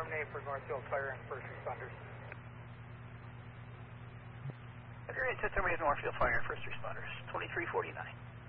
terminate for Northfield Fire and first responders. Agreed to terminate Northfield Fire and first responders, 2349.